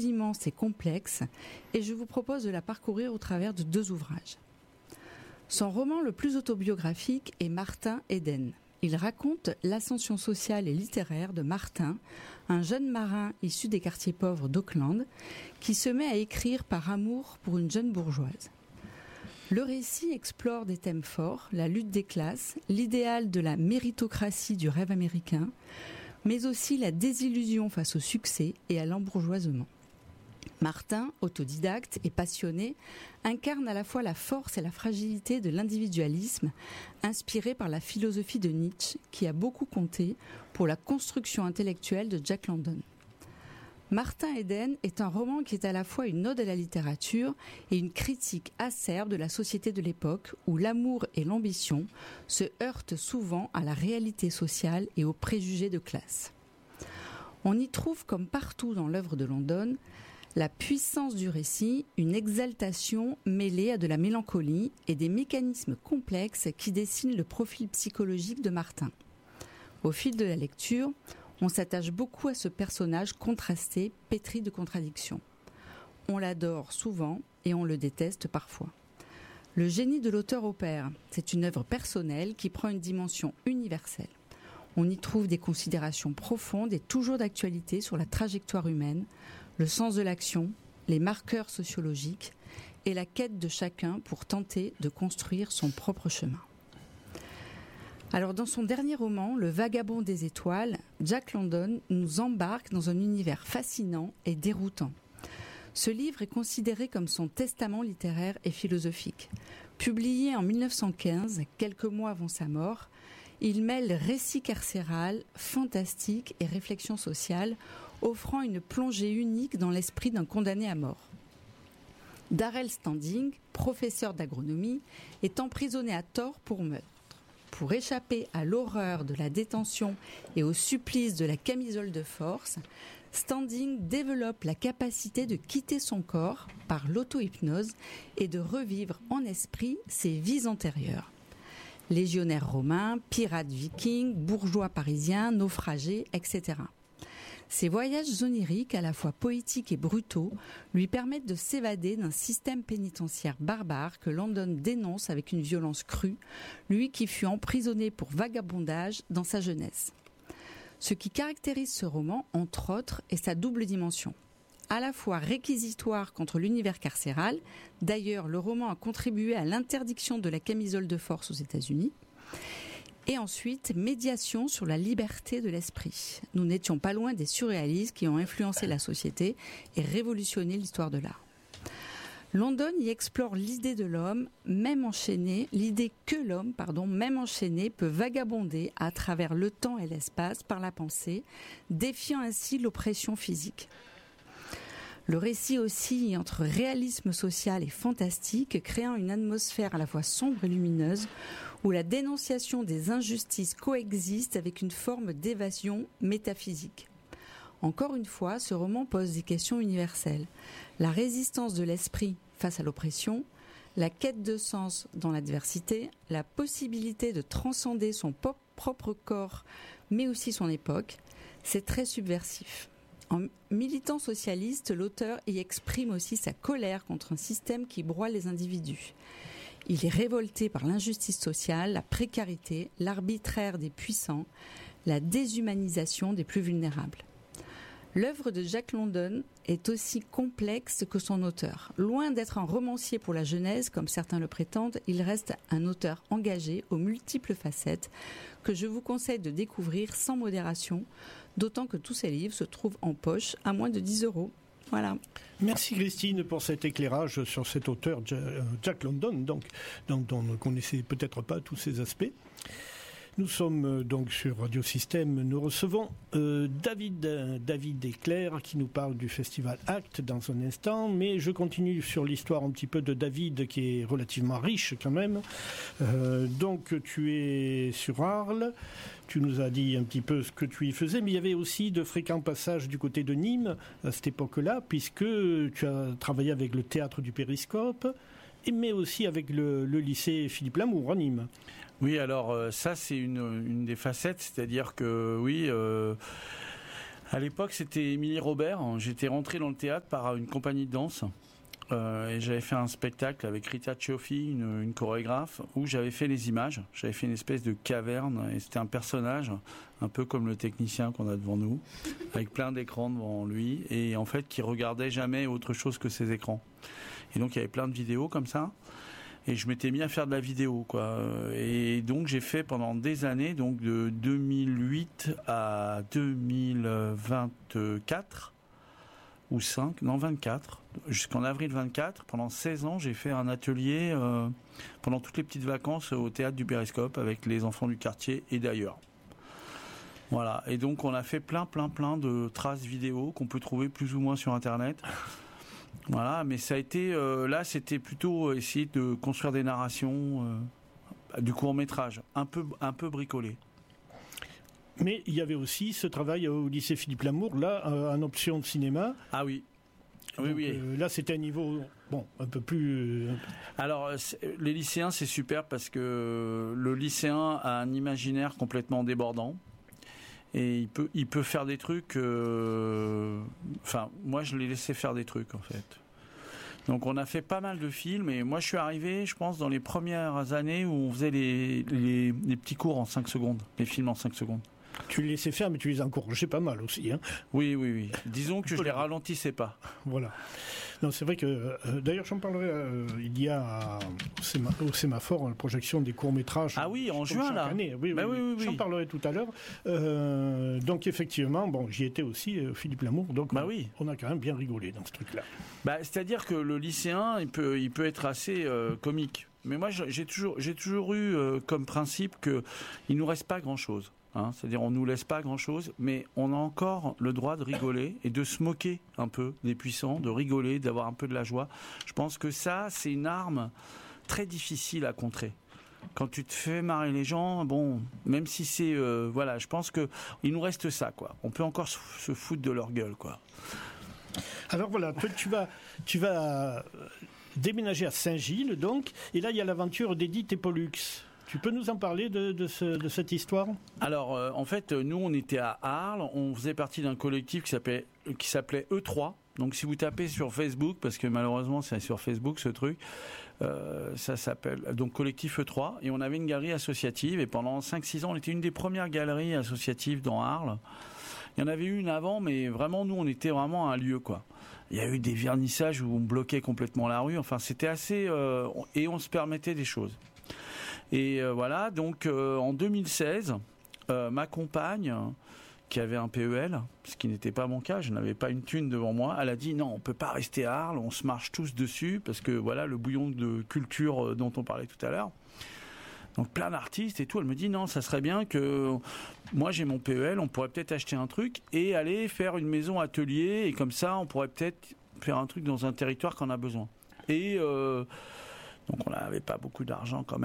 immense et complexe, et je vous propose de la parcourir au travers de 2 ouvrages. Son roman le plus autobiographique est Martin Eden. Il raconte l'ascension sociale et littéraire de Martin, un jeune marin issu des quartiers pauvres d'Auckland, qui se met à écrire par amour pour une jeune bourgeoise. Le récit explore des thèmes forts, la lutte des classes, l'idéal de la méritocratie du rêve américain, mais aussi la désillusion face au succès et à l'embourgeoisement. Martin, autodidacte et passionné, incarne à la fois la force et la fragilité de l'individualisme, inspiré par la philosophie de Nietzsche, qui a beaucoup compté pour la construction intellectuelle de Jack London. Martin Eden est un roman qui est à la fois une ode à la littérature et une critique acerbe de la société de l'époque où l'amour et l'ambition se heurtent souvent à la réalité sociale et aux préjugés de classe. On y trouve, comme partout dans l'œuvre de London, la puissance du récit, une exaltation mêlée à de la mélancolie et des mécanismes complexes qui dessinent le profil psychologique de Martin. Au fil de la lecture, on s'attache beaucoup à ce personnage contrasté, pétri de contradictions. On l'adore souvent et on le déteste parfois. Le génie de l'auteur opère. C'est une œuvre personnelle qui prend une dimension universelle. On y trouve des considérations profondes et toujours d'actualité sur la trajectoire humaine, le sens de l'action, les marqueurs sociologiques et la quête de chacun pour tenter de construire son propre chemin. Alors dans son dernier roman, Le Vagabond des étoiles, Jack London nous embarque dans un univers fascinant et déroutant. Ce livre est considéré comme son testament littéraire et philosophique. Publié en 1915, quelques mois avant sa mort, il mêle récit carcéral, fantastique et réflexion sociale, offrant une plongée unique dans l'esprit d'un condamné à mort. Darrell Standing, professeur d'agronomie, est emprisonné à tort pour meurtre. Pour échapper à l'horreur de la détention et au supplice de la camisole de force, Standing développe la capacité de quitter son corps par l'auto-hypnose et de revivre en esprit ses vies antérieures. Légionnaire romain, pirate viking, bourgeois parisien, naufragé, etc. Ces voyages oniriques, à la fois poétiques et brutaux, lui permettent de s'évader d'un système pénitentiaire barbare que London dénonce avec une violence crue, lui qui fut emprisonné pour vagabondage dans sa jeunesse. Ce qui caractérise ce roman, entre autres, est sa double dimension. À la fois réquisitoire contre l'univers carcéral, d'ailleurs le roman a contribué à l'interdiction de la camisole de force aux États-Unis, et ensuite médiation sur la liberté de l'esprit. Nous n'étions pas loin des surréalistes qui ont influencé la société et révolutionné l'histoire de l'art. London y explore l'idée de l'homme, même enchaîné, l'idée que l'homme, même enchaîné, peut vagabonder à travers le temps et l'espace par la pensée, défiant ainsi l'oppression physique. Le récit oscille entre réalisme social et fantastique, créant une atmosphère à la fois sombre et lumineuse, où la dénonciation des injustices coexiste avec une forme d'évasion métaphysique. Encore une fois, ce roman pose des questions universelles. La résistance de l'esprit face à l'oppression, la quête de sens dans l'adversité, la possibilité de transcender son propre corps, mais aussi son époque, c'est très subversif. En militant socialiste, l'auteur y exprime aussi sa colère contre un système qui broie les individus. Il est révolté par l'injustice sociale, la précarité, l'arbitraire des puissants, la déshumanisation des plus vulnérables. L'œuvre de Jack London est aussi complexe que son auteur. Loin d'être un romancier pour la jeunesse, comme certains le prétendent, il reste un auteur engagé aux multiples facettes que je vous conseille de découvrir sans modération, d'autant que tous ses livres se trouvent en poche à moins de 10 €. Voilà. Merci Christine pour cet éclairage sur cet auteur Jack London, donc dont on ne connaissait peut-être pas tous ces aspects. Nous sommes donc sur Radio Système. Nous recevons David et Claire qui nous parle du festival ACT dans un instant, mais je continue sur l'histoire un petit peu de David qui est relativement riche quand même. Donc tu es sur Arles, tu nous as dit un petit peu ce que tu y faisais, mais il y avait aussi de fréquents passages du côté de Nîmes à cette époque-là, puisque tu as travaillé avec le théâtre du Périscope, mais aussi avec le lycée Philippe Lamour à Nîmes. Oui, alors ça c'est une des facettes, c'est-à-dire que oui, À l'époque, c'était Émilie Robert. J'étais rentré dans le théâtre par une compagnie de danse. Et j'avais fait un spectacle avec Rita Cioffi, une chorégraphe, où j'avais fait les images. J'avais fait une espèce de caverne, et c'était un personnage, un peu comme le technicien qu'on a devant nous, avec plein d'écrans devant lui, et en fait qui regardait jamais autre chose que ces écrans. Et donc il y avait plein de vidéos comme ça, et je m'étais mis à faire de la vidéo, quoi. Et donc j'ai fait pendant des années, donc de 2008 à 2024, ou 24, jusqu'en avril 24, pendant 16 ans, j'ai fait un atelier pendant toutes les petites vacances au théâtre du Périscope avec les enfants du quartier et d'ailleurs. Voilà, et donc on a fait plein de traces vidéo qu'on peut trouver plus ou moins sur internet. Voilà, mais ça a été là, c'était plutôt essayer de construire des narrations, du court-métrage, un peu bricolé. Mais il y avait aussi ce travail au lycée Philippe Lamour, là, en option de cinéma. Ah oui. Donc, oui. Là, c'était un niveau, un peu plus... Alors, les lycéens, c'est super parce que le lycéen a un imaginaire complètement débordant. Et il peut faire des trucs... moi, je l'ai laissé faire des trucs, en fait. Donc, on a fait pas mal de films. Et moi, je suis arrivé, je pense, dans les premières années où on faisait les petits cours en 5 secondes. Les films en 5 secondes. Tu les laissais faire, mais tu les encourageais pas mal aussi. Hein. Oui. Disons que je les ralentissais pas. Voilà. Non, c'est vrai que... d'ailleurs, j'en parlerai. Il y a au Sémaphore la projection des courts-métrages. Ah oui, en juin, là. Année. Oui. J'en parlerai tout à l'heure. Donc, effectivement, j'y étais aussi, Philippe Lamour. Donc, on a quand même bien rigolé dans ce truc-là. C'est-à-dire que le lycéen, il peut être assez comique. Mais moi, j'ai toujours eu comme principe qu'il nous reste pas grand-chose. C'est-à-dire on nous laisse pas grand-chose, mais on a encore le droit de rigoler et de se moquer un peu des puissants, de rigoler, d'avoir un peu de la joie. Je pense que ça, c'est une arme très difficile à contrer. Quand tu te fais marrer les gens, même si c'est... je pense qu'il nous reste ça, quoi. On peut encore se foutre de leur gueule, quoi. Alors voilà, tu vas déménager à Saint-Gilles, donc, et là il y a l'aventure d'Edith et Pollux. Tu peux nous en parler de cette histoire ? Alors, en fait, nous, on était à Arles. On faisait partie d'un collectif qui s'appelait E3. Donc, si vous tapez sur Facebook, parce que malheureusement, c'est sur Facebook, ce truc, ça s'appelle donc Collectif E3. Et on avait une galerie associative. Et pendant 5-6 ans, on était une des premières galeries associatives dans Arles. Il y en avait une avant, mais vraiment, nous, on était vraiment un lieu, quoi. Il y a eu des vernissages où on bloquait complètement la rue. Enfin, c'était assez... et on se permettait des choses. Et voilà, donc en 2016, ma compagne, qui avait un PEL, ce qui n'était pas mon cas, je n'avais pas une thune devant moi, elle a dit non, on ne peut pas rester à Arles, on se marche tous dessus, parce que voilà, le bouillon de culture dont on parlait tout à l'heure. Donc plein d'artistes et tout, elle me dit non, ça serait bien que moi j'ai mon PEL, on pourrait peut-être acheter un truc et aller faire une maison atelier, et comme ça on pourrait peut-être faire un truc dans un territoire qu'on a besoin. Et donc on n'avait pas beaucoup d'argent quand même.